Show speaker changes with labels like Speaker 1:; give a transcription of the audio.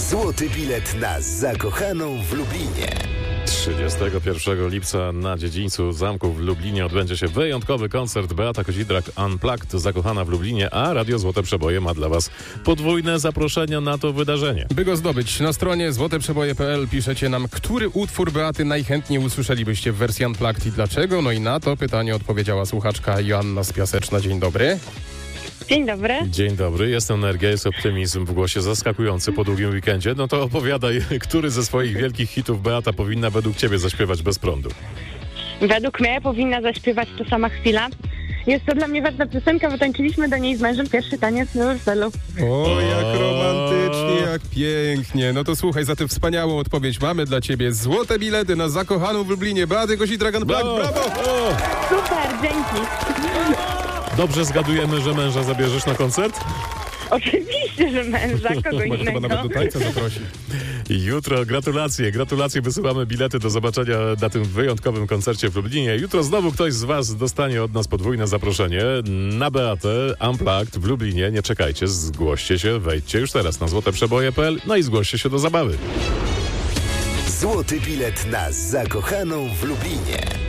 Speaker 1: Złoty bilet na zakochaną w Lublinie.
Speaker 2: 31 lipca na dziedzińcu zamku w Lublinie odbędzie się wyjątkowy koncert Beata Kozidrak Unplugged, zakochana w Lublinie, a Radio Złote Przeboje ma dla Was podwójne zaproszenia na to wydarzenie.
Speaker 3: By go zdobyć, na stronie złoteprzeboje.pl piszecie nam, który utwór Beaty najchętniej usłyszelibyście w wersji Unplugged i dlaczego. No i na to pytanie odpowiedziała słuchaczka Joanna z Piaseczna. Dzień dobry.
Speaker 4: Dzień dobry.
Speaker 2: Dzień dobry, jest energia, jest optymizm w głosie zaskakujący po długim weekendzie. No to opowiadaj, który ze swoich wielkich hitów Beata powinna według Ciebie zaśpiewać bez prądu?
Speaker 4: Według mnie powinna zaśpiewać To sama chwila. Jest to dla mnie ważna piosenka, bo tańczyliśmy do niej z mężem pierwszy taniec na weselu.
Speaker 3: O, jak romantycznie, jak pięknie. No to słuchaj, za tę wspaniałą odpowiedź mamy dla Ciebie złote bilety na zakochaną w Lublinie Beatę Kozidrak Unplugged. Brawo!
Speaker 4: Super, dzięki.
Speaker 2: Dobrze zgadujemy, że męża zabierzesz na koncert?
Speaker 4: Oczywiście, że męża, kogo
Speaker 3: Może chyba nawet do
Speaker 4: innego.
Speaker 3: tańca zaprosi.
Speaker 2: Jutro gratulacje, wysyłamy bilety do zobaczenia na tym wyjątkowym koncercie w Lublinie. Jutro znowu ktoś z Was dostanie od nas podwójne zaproszenie na Beatę Unplugged w Lublinie. Nie czekajcie, zgłoście się, wejdźcie już teraz na złoteprzeboje.pl, no i zgłoście się do zabawy.
Speaker 1: Złoty bilet na zakochaną w Lublinie.